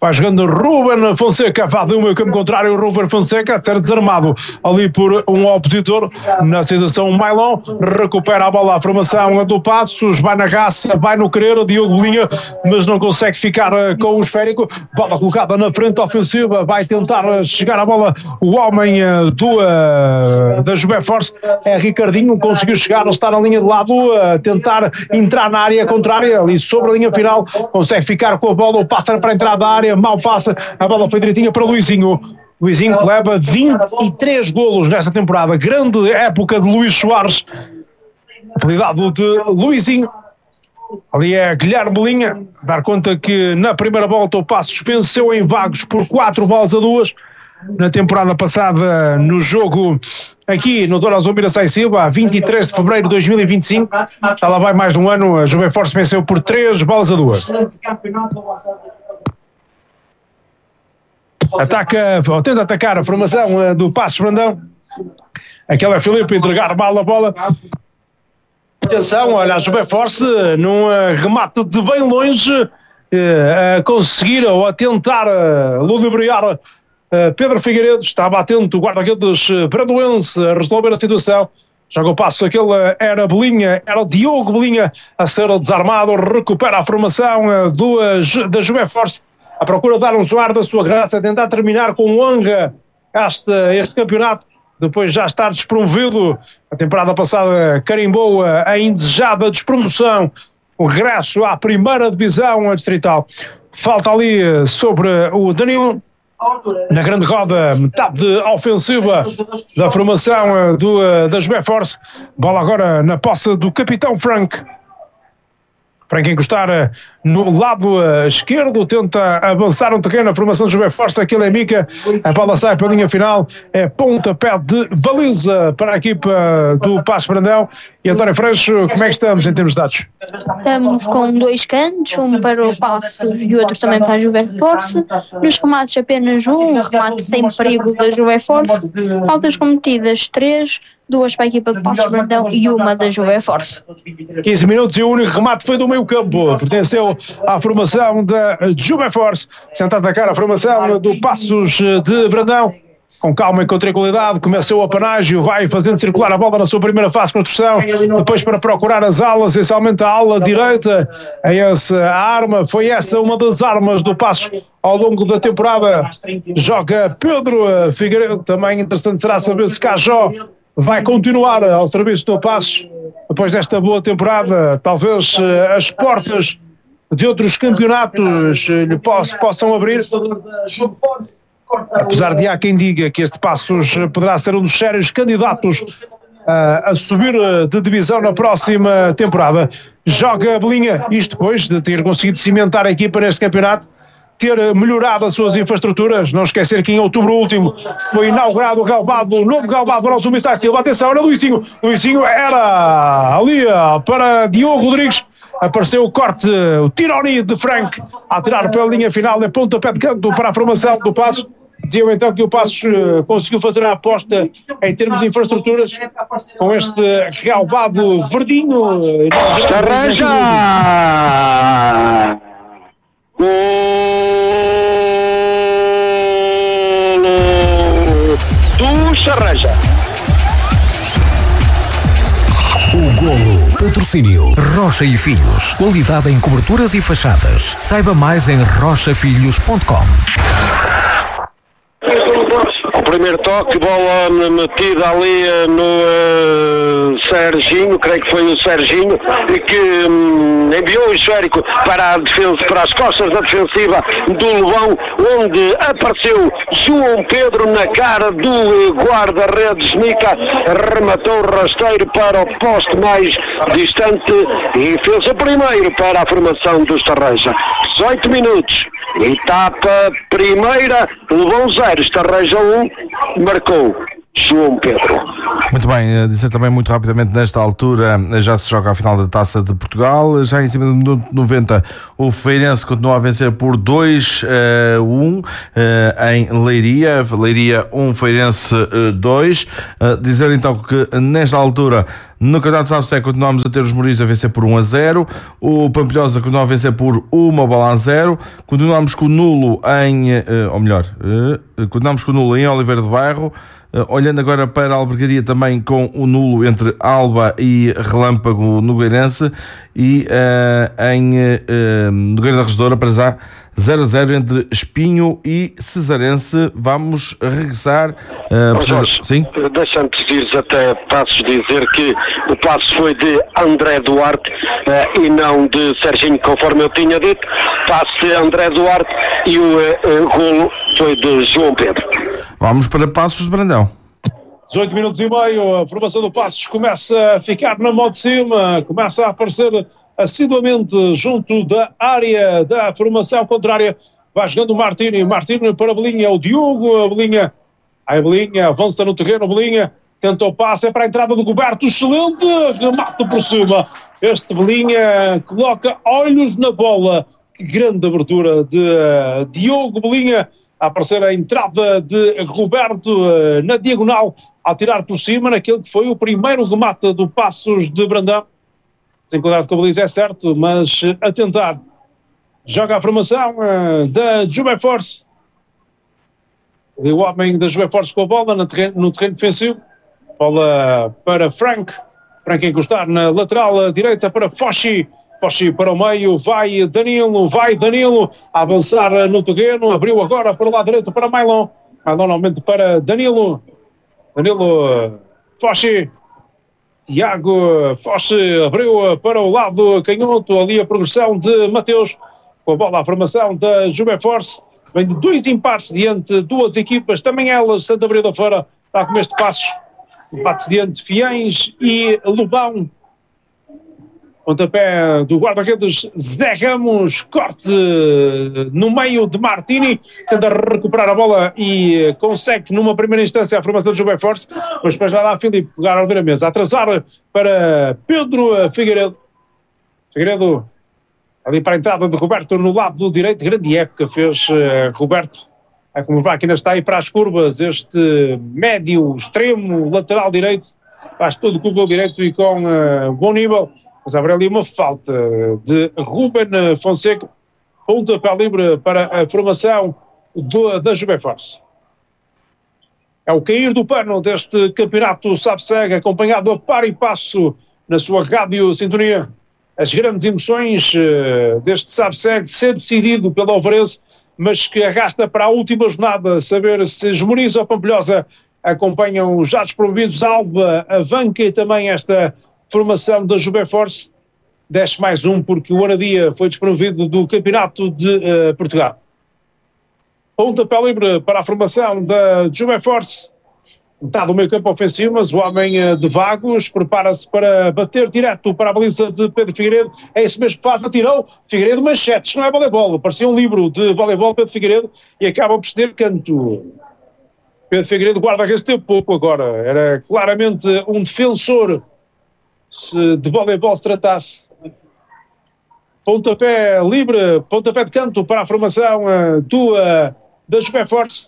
vai jogando Ruben Fonseca, vá de um meio campo contrário, o Ruben Fonseca, a ser desarmado ali por um opositor, na situação Mailon, recupera a bola, a formação do Passos, vai na raça, vai no querer, o Diogo Bolinha, mas não consegue ficar com o esférico, bola colocada na frente ofensiva, vai tentar chegar a bola, o homem do, uh, da Juve Force, é Ricardinho, conseguiu chegar, não está na linha de lado, uh, tentar entrar na área contrária, ali sobre a linha final, consegue ficar com a bola, o passa para a entrada da área, mal passa, a bola foi direitinha para Luizinho. Luizinho que leva vinte e três golos nesta temporada, grande época de Luís Soares, apelidado de Luizinho. Ali é Guilherme Bolinha, dar conta que na primeira volta o Passos venceu em Vagos por quatro bolas a duas. Na temporada passada, no jogo aqui no Dona Zombira Sai Silva, a vinte e três de fevereiro de dois mil e vinte e cinco, já lá vai mais de um ano, a Juve Force venceu por três bolas a duas. Ataca, ou tenta atacar a formação do Passos Brandão. Aquela é Filipe entregar mal a bola. Atenção, olha, a Juve Force num remate de bem longe a conseguir ou a tentar ludibriar Pedro Figueiredo. Estava atento o guarda-redes brandoense a resolver a situação. Joga o passo, aquele era Bolinha, era o Diogo Bolinha a ser desarmado, recupera a formação do, da Juve Force, à procura de dar um suar da sua graça, tentar terminar com honra este, este campeonato, depois já estar despromovido. A temporada passada carimbou a indesejada despromoção, o regresso à primeira divisão distrital. Falta ali sobre o Danilo, na grande roda, metade ofensiva da formação do, da Juve Force. Bola agora na posse do capitão Frank. Frank encostar no lado esquerdo, tenta avançar um terreno, a formação do Juve Force, aquele é Mica, a bola sai para a linha final, é pontapé de baliza para a equipa do Passos Brandão. E António Freixo, como é que estamos em termos de dados? Estamos com dois cantos, um para o Passos e outro também para a Juve Force. Nos remates apenas um, remate sem perigo da Juve Force. Faltas cometidas três, duas para a equipa do Passos Brandão e uma da Juve Force. quinze minutos e o único remate foi do meio campo, pertenceu à formação da Juve Force. Tenta atacar a formação do Passos de Brandão. Com calma e com tranquilidade, começou o Panágio, vai fazendo circular a bola na sua primeira fase de construção, depois para procurar as alas, essencialmente a ala direita. É essa a arma, foi essa uma das armas do Passos ao longo da temporada. Joga Pedro Figueiredo, também interessante será saber se Cajó vai continuar ao serviço do Passos depois desta boa temporada. Talvez as portas de outros campeonatos lhe possam abrir, apesar de há quem diga que este Passos poderá ser um dos sérios candidatos uh, a subir de divisão na próxima temporada. Joga a Bolinha, isto depois de ter conseguido cimentar a equipa neste campeonato, ter melhorado as suas infraestruturas. Não esquecer que em outubro último foi inaugurado o relvado, o novo relvado do nosso Missai Silva. Atenção, era Luizinho, Luizinho era ali para Diogo Rodrigues. Apareceu o corte, o tironi de Frank a tirar pela linha final de pontapé de canto para a formação do Passos. Diziam então que o Passos uh, conseguiu fazer a aposta em termos de infraestruturas com este relvado verdinho. Arranja! Golo do Charreja. O golo. Patrocínio Rocha e Filhos. Qualidade em coberturas e fachadas. Saiba mais em rocha filhos ponto com. O primeiro toque, bola metida ali no uh, Serginho, creio que foi o Serginho, que um, enviou o esférico para, a defesa, para as costas da defensiva do Lobão, onde apareceu João Pedro na cara do guarda-redes Mica, rematou o rasteiro para o poste mais distante e fez o primeiro para a formação do Estarreja. dezoito minutos, etapa primeira, Lobão zero, Estarreja um, marcou João Pedro. Muito bem, dizer também muito rapidamente, nesta altura já se joga a final da Taça de Portugal, já em cima do minuto noventa o Feirense continua a vencer por dois a um em Leiria, Leiria um, Feirense dois. Dizer então que nesta altura No campeonato de Sabsec continuamos a ter os Mourinhos a vencer por um a zero, o Pampilhosa continua a vencer por uma bola a zero, continuamos com o nulo em, ou melhor, continuamos com o nulo em Oliveira do Bairro. Olhando agora para a Albergaria, também com o nulo entre Alba e Relâmpago Nogueirense, e uh, em uh, Nogueira da Regedoura, para já zero a zero entre Espinho e Cesarense. Vamos regressar. Uh, precisa... Jorge, Sim? Deixa-me dizer até Passos dizer que o passo foi de André Duarte uh, e não de Serginho, conforme eu tinha dito. Passo de André Duarte e o uh, golo foi de João Pedro. Vamos para Passos de Brandão. dezoito minutos e meio, a formação do Passos começa a ficar na mão de cima, começa a aparecer assiduamente junto da área da formação contrária. Vai jogando o Martini, Martini para a Belinha, o Diogo, a Belinha, a Belinha avança no terreno, Belinha tenta o passe, é para a entrada do Roberto, excelente, remate por cima. Este Belinha coloca olhos na bola, que grande abertura de uh, Diogo Belinha, a aparecer a entrada de Roberto uh, na diagonal, a tirar por cima naquele que foi o primeiro remate do Passos de Brandão. Sem cuidado com a baliza, é certo, mas uh, a tentar. Joga a formação uh, da Juve Force. O homem da Juve Force com a bola no terreno, no terreno defensivo. Bola para Frank. Frank a encostar na lateral direita para Foschi. Foschi para o meio, vai Danilo, vai Danilo, a avançar no terreno, abriu agora para o lado direito para Mailon, Mailon novamente para Danilo, Danilo, Foschi, Tiago, Foschi abriu para o lado canhoto, ali a progressão de Mateus, com a bola à formação da Juve Force, vem de dois empates diante de duas equipas, também elas, Santa Maria da Feira, está com este passo, empates diante de Fiães e Lobão. Pontapé do guarda-redes Zé Ramos, corte no meio de Martini, tenta recuperar a bola e consegue numa primeira instância a formação do Juve Force, mas depois vai lá Filipe pegar a ouvir a mesa, atrasar para Pedro Figueiredo, Figueiredo ali para a entrada de Roberto no lado direito, grande época fez uh, Roberto, é como vai que ainda está aí para as curvas, este médio, extremo, lateral direito, faz tudo com o gol direito e com uh, bom nível. Mas haverá ali uma falta de Ruben Fonseca, pontapé livre para a formação do, da Juve Force. É o cair do pano deste campeonato Sabseg, acompanhado a par e passo na sua rádio sintonia. As grandes emoções uh, deste Sabseg, ser decidido pelo Alvarez, mas que arrasta para a última jornada, saber se Esmoriz ou Pampilhosa acompanham já despromovidos Alba, a Vanca e também esta formação da Juve Force. Desce mais um porque o Anadia foi despromovido do campeonato de uh, Portugal. Pontapé livre para a formação da Juve Force. Metade do meio campo ofensivo, mas o homem uh, de Vagos prepara-se para bater direto para a baliza de Pedro Figueiredo. É isso mesmo que faz, atirou Figueiredo, manchete. Isto não é voleibol, parecia um livro de voleibol, Pedro Figueiredo, e acaba por ceder canto. Pedro Figueiredo guarda-redes teve pouco agora, era claramente um defensor se de voleibol se tratasse. Pontapé livre, pontapé de canto para a formação uh, do, uh, da Juve Force.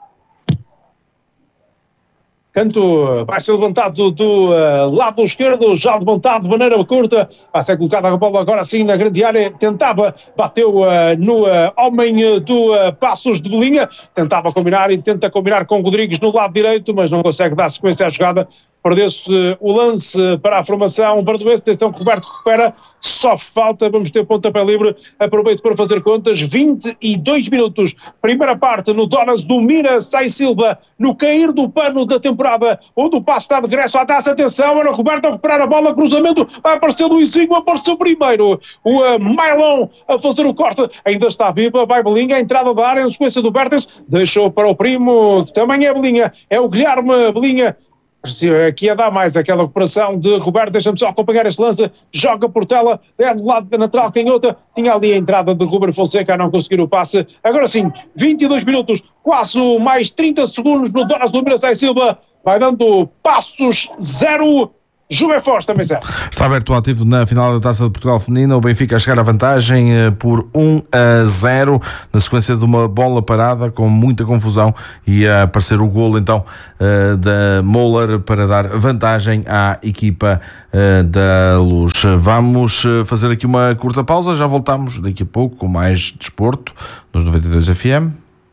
Canto vai ser levantado do uh, lado esquerdo, já levantado de maneira curta, vai ser colocada a bola agora sim na grande área, tentava, bateu uh, no uh, homem do uh, Passos de Belinha, tentava combinar e tenta combinar com o Rodrigues no lado direito, mas não consegue dar sequência à jogada, perdeu-se uh, o lance para a formação Bardoense, atenção que Roberto recupera, só falta, vamos ter pontapé livre, aproveito para fazer contas, vinte e dois minutos, primeira parte no Donas do Mira Sai Silva, no cair do pano da temporada, onde o passo está de regresso à taça, atenção, era Roberto a recuperar a bola, cruzamento, apareceu Luizinho, apareceu primeiro, o uh, Mailon a fazer o corte, ainda está viva, vai Belinha, a entrada da área, na sequência do Bertens, deixou para o primo, que também é Belinha, é o Guilherme Belinha, aqui a dar mais aquela recuperação de Roberto, deixa-me só acompanhar este lance, joga por tela, é do lado da lateral canhota, tinha ali a entrada de Ruben Fonseca a não conseguir o passe, agora sim, vinte e dois minutos, quase mais trinta segundos no Donas do Mira Sai Silva, vai dando Passos zero, Juba é forte também, Zé. Está aberto o ativo na final da Taça de Portugal Feminina, o Benfica a chegar à vantagem por um a zero, na sequência de uma bola parada com muita confusão, e a aparecer o golo então da Moller para dar vantagem à equipa da Luz. Vamos fazer aqui uma curta pausa, já voltamos daqui a pouco com mais desporto nos noventa e dois F M.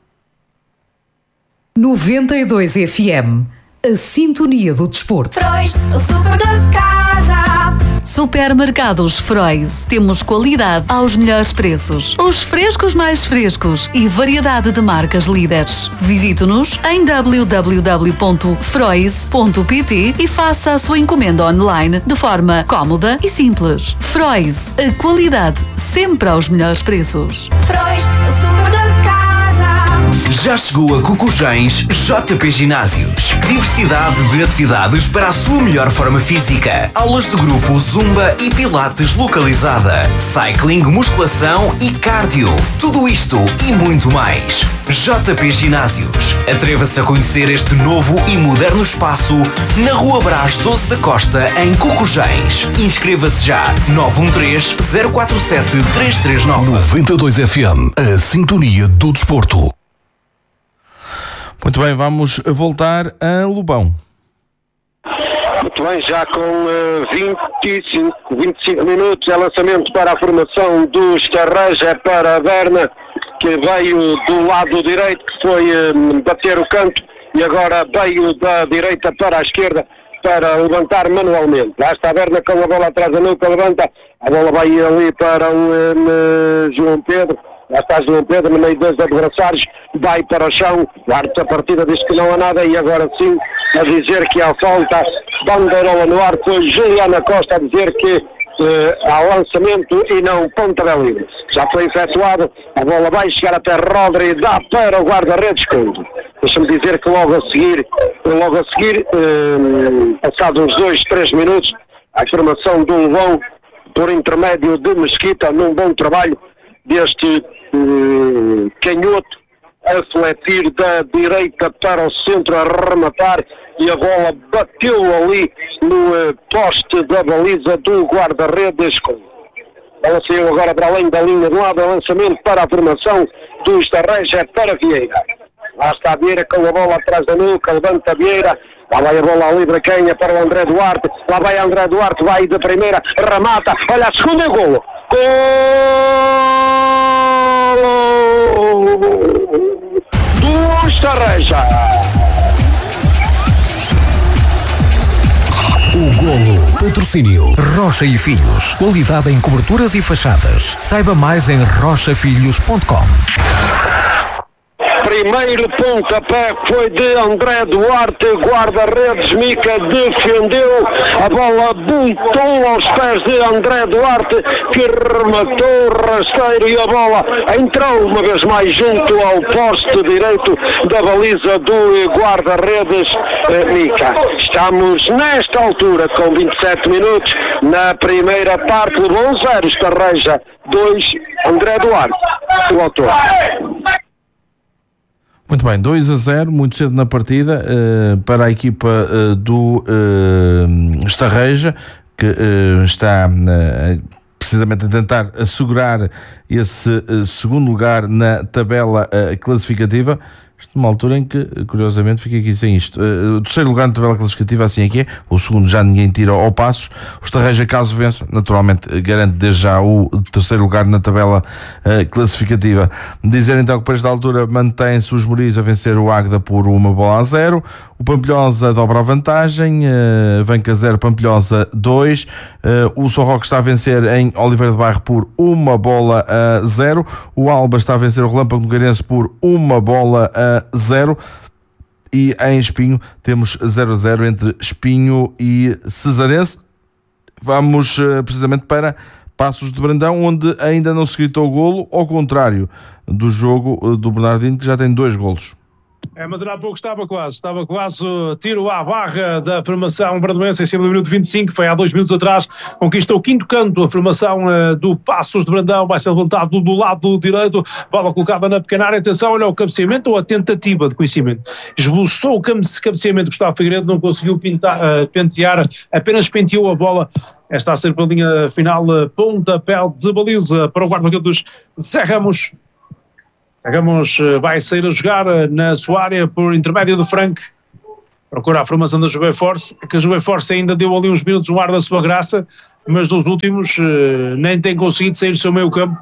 noventa e dois F M, a sintonia do desporto. Freud, o super da casa. Supermercados Freud. Temos qualidade aos melhores preços. Os frescos mais frescos e variedade de marcas líderes. Visite-nos em w w w ponto freud ponto p t e faça a sua encomenda online de forma cómoda e simples. Freud, a qualidade sempre aos melhores preços. Freud, o super da casa. Já chegou a Cocujães J P Ginásios. Diversidade de atividades para a sua melhor forma física. Aulas de grupo, zumba e pilates localizada. Cycling, musculação e cardio. Tudo isto e muito mais. J P Ginásios. Atreva-se a conhecer este novo e moderno espaço na Rua Brás doze da Costa, em Cocujães. Inscreva-se já. nove um três, zero quatro sete, três três nove. noventa e dois F M, a sintonia do desporto. Muito bem, vamos voltar a Lobão. Muito bem, já com uh, vinte e cinco, vinte e cinco minutos, é lançamento para a formação do Estarreja para a Berna, que veio do lado direito, que foi uh, bater o canto, e agora veio da direita para a esquerda para levantar manualmente. Lá está a Berna com a bola atrás da nuca, levanta, a bola vai ali para o um, João Pedro. Lá está João Pedro no meio dos adversários, vai para o chão, o árbitro da partida diz que não há nada, e agora sim a dizer que há falta, bandeirola no ar, foi Juliana Costa a dizer que uh, há lançamento e não pontapé livre. Já foi efetuado, a bola vai chegar até Rodri, dá para o guarda-redes Couto. Deixa-me dizer que logo a seguir, logo a seguir, uh, passados uns dois, três minutos, a formação do Lobão, por intermédio de Mesquita, num bom trabalho deste uh, canhoto, a fletir da direita para o centro, a rematar, e a bola bateu ali no uh, poste da baliza do guarda-redes. Ela saiu agora para além da linha do lado, lançamento para a formação do Estarreja para Vieira. Lá está Vieira com a bola atrás da nuca, levanta Vieira, lá vai a bola ali para Canha, para o André Duarte, lá vai André Duarte, vai da primeira, remata, olha a segunda, golo! Golo do Estarreja. O golo. Patrocínio Rocha e Filhos. Qualidade em coberturas e fachadas. Saiba mais em rocha filhos ponto com. Primeiro pontapé foi de André Duarte, guarda-redes Mica defendeu, a bola botou aos pés de André Duarte, que rematou o rasteiro, e a bola entrou uma vez mais junto ao poste direito da baliza do guarda-redes Mica. Estamos nesta altura com vinte e sete minutos na primeira parte, Lobão zero, Estarreja dois, André Duarte, o autor. Muito bem, dois a zero, muito cedo na partida, uh, para a equipa uh, do uh, Estarreja, que uh, está uh, precisamente a tentar assegurar esse uh, segundo lugar na tabela uh, classificativa. Numa altura em que, curiosamente, fica aqui sem isto. Uh, o terceiro lugar na tabela classificativa, assim é que é. O segundo já ninguém tira ao passo. O Estarreja, caso vença, naturalmente garante desde já o terceiro lugar na tabela uh, classificativa. Dizer então que para esta altura mantém-se os Moris a vencer o Águeda por uma bola a zero. O Pampilhosa dobra a vantagem, uh, Vanca zero, Pampilhosa dois. Uh, o São Roque está a vencer em Oliveira de Bairro por uma bola a zero. O Alba está a vencer o Relâmpago Nogueirense por uma bola a zero, e em Espinho temos zero a zero entre Espinho e Cesarense. Vamos uh, precisamente para Passos de Brandão, onde ainda não se gritou o golo, ao contrário do jogo uh, do Bernardino, que já tem dois golos. É, mas há pouco estava quase, estava quase o tiro à barra da formação Brandoense em cima do minuto vinte e cinco, foi há dois minutos atrás, conquista o quinto canto, a formação uh, do Passos de Brandão, vai ser levantado do lado direito, bola colocada na pequena área, atenção, olha o cabeceamento ou a tentativa de conhecimento, esboçou o cabeceamento, Gustavo Figueiredo não conseguiu pintar, uh, pentear, apenas penteou a bola. Esta a ser para a linha final, uh, pontapé de baliza para o guarda-redes dos Zé Ramos. Ramos vai sair a jogar na sua área por intermédio do Frank. Procura a formação da Juve Force, que a Juve Force ainda deu ali uns minutos um ar da sua graça, mas nos últimos nem tem conseguido sair do seu meio campo.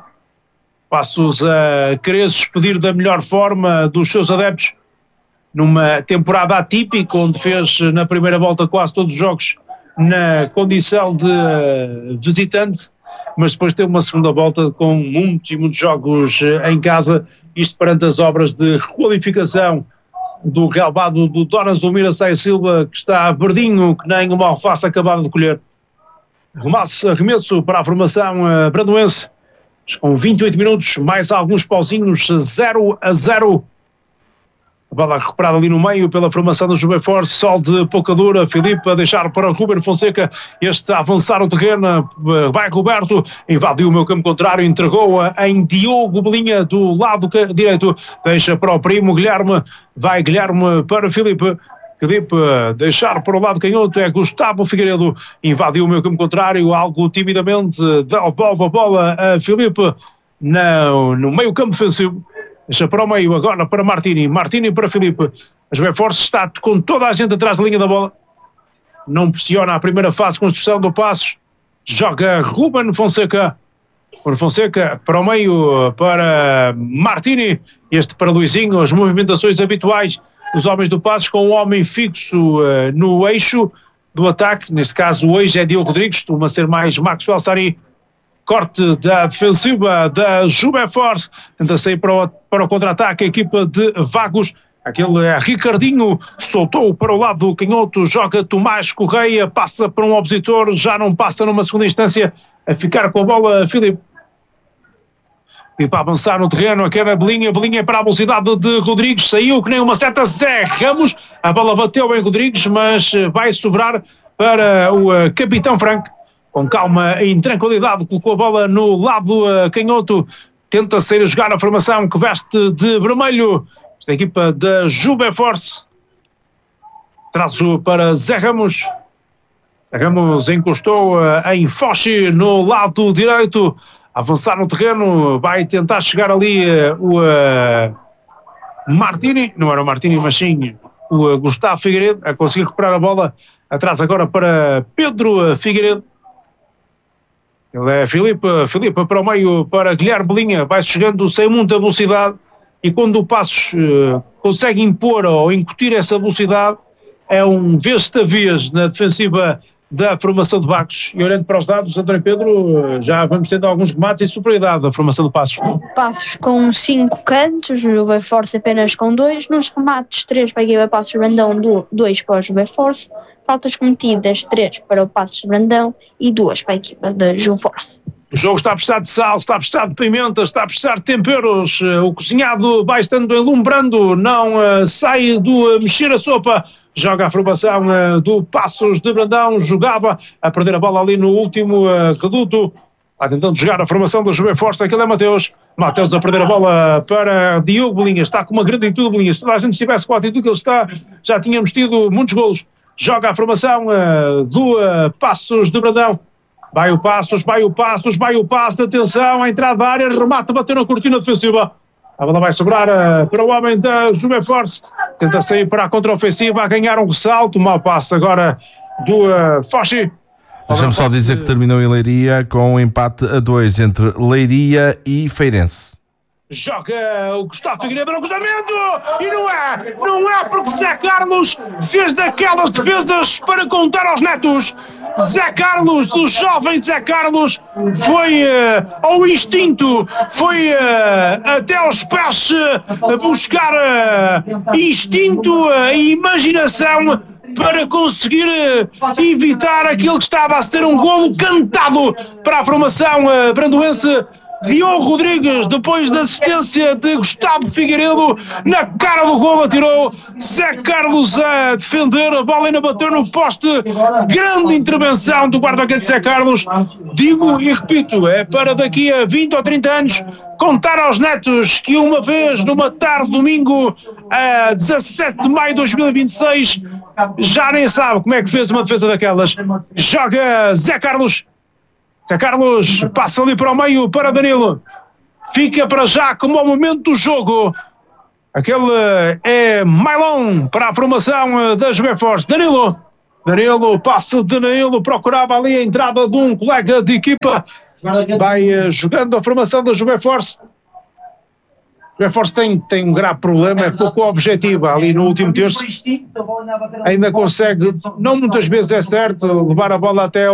Passos a querer se despedir da melhor forma dos seus adeptos, numa temporada atípica, onde fez na primeira volta quase todos os jogos na condição de visitante, mas depois teve uma segunda volta com muitos e muitos jogos em casa, isto perante as obras de requalificação do relvado do Dona Zulmira Saia Silva, que está verdinho, que nem uma alface acabada de colher. Arremesso, arremesso para a formação uh, brandoense, com vinte e oito minutos, mais alguns pauzinhos, zero a zero. A bola recuperada ali no meio pela formação do Juve Force, sol de pouca dura, Filipe a deixar para Ruben Fonseca, este a avançar o terreno, vai Roberto, invadiu o meu campo contrário, entregou-a em Diogo Belinha do lado direito, deixa para o primo Guilherme, vai Guilherme para Filipe, Filipe deixar para o lado canhoto, é Gustavo Figueiredo, invadiu o meu campo contrário, algo timidamente, dá a bola a Filipe no, no meio campo defensivo. Deixa para o meio, agora para Martini, Martini para Filipe, a Juve Force está com toda a gente atrás da linha da bola, não pressiona a primeira fase de construção do Passos, joga Ruben Fonseca, Ruben Fonseca para o meio, para Martini, este para Luizinho, as movimentações habituais dos homens do Passos, com um homem fixo uh, no eixo do ataque, neste caso o eixo é Diogo Rodrigues, costuma ser mais Maxwell Sari. Corte da defensiva da Juve Force, tenta sair para o, para o contra-ataque a equipa de Vagos, aquele é Ricardinho, soltou para o lado canhoto, joga Tomás Correia, passa para um opositor, já não passa numa segunda instância, a ficar com a bola Filipe. Filipe a avançar no terreno, aqui era Belinha, Belinha para a velocidade de Rodrigues, saiu que nem uma seta, Zé Ramos, a bola bateu em Rodrigues, mas vai sobrar para o uh, capitão Franco. Com calma e em tranquilidade, colocou a bola no lado uh, canhoto, tenta sair a jogar a formação que veste de vermelho, esta equipa da Juve Force. Trazo para Zé Ramos. Zé Ramos encostou uh, em Fochi no lado direito, avançar no terreno, vai tentar chegar ali uh, o uh, Martini, não era o Martini, mas sim o uh, Gustavo Figueiredo, a conseguir recuperar a bola, atrás agora para Pedro Figueiredo. Ele é Filipe, Filipe para o meio, para Guilherme Belinha, vai chegando sem muita velocidade, e quando o Passos uh, consegue impor ou incutir essa velocidade, é um vez-ta-vez na defensiva da formação de Vagos. E olhando para os dados, António Pedro, já vamos tendo alguns remates em superioridade da formação do Passos. Passos com cinco cantos, Juve Force apenas com dois, nos remates três para a equipa Passos Brandão, dois para o Juve Force, faltas cometidas três para o Passos Brandão e duas para a equipa da Juve Force. O jogo está a precisar de sal, está a precisar de pimenta, está a precisar de temperos, o cozinhado vai estando enlumbrando, não uh, sai do uh, mexer a sopa, joga a formação uh, do Passos de Brandão, jogava a perder a bola ali no último uh, reduto, está tentando jogar a formação da Juve Force, aquele é Mateus, Mateus a perder a bola para Diogo Belinha, está com uma grande atitude Belinha, se toda a gente estivesse com a atitude que ele está, já tínhamos tido muitos golos, joga a formação uh, do uh, Passos de Brandão. Vai o Passos, vai o Passos, vai o Passos, atenção, à entrada da área, remata, bateu na cortina defensiva. A bola vai sobrar uh, para o homem da Juve Force, tenta sair para a contra-ofensiva, a ganhar um ressalto, mal passe agora do uh, Fochi. Deixa-me só dizer que terminou em Leiria com um empate a dois entre Leiria e Feirense. Joga o Gustavo Figueiredo no cruzamento e não é, não é porque Zé Carlos fez daquelas defesas para contar aos netos. Zé Carlos, o jovem Zé Carlos, foi uh, ao instinto, foi uh, até aos pés uh, buscar uh, instinto uh, e imaginação para conseguir uh, evitar aquilo que estava a ser um golo cantado para a formação uh, brandoense. Diogo Rodrigues, depois da assistência de Gustavo Figueiredo, na cara do golo atirou Zé Carlos a defender, a bola ainda bateu no poste. Grande intervenção do guarda-redes Zé Carlos. Digo e repito, é para daqui a vinte ou trinta anos contar aos netos que uma vez, numa tarde domingo, a dezassete de maio de dois mil e vinte e seis, já nem sabe como é que fez uma defesa daquelas. Joga Zé Carlos. Zé Carlos passa ali para o meio para Danilo. Fica para já como ao momento do jogo. Aquele é Mailon para a formação da Juveforce. Danilo. Danilo, passe de Danilo, procurava ali a entrada de um colega de equipa. Vai jogando a formação da Juveforce. A Juveforce tem, tem um grave problema, é pouco objetiva ali no último terço. Ainda consegue, não muitas vezes é certo, levar a bola até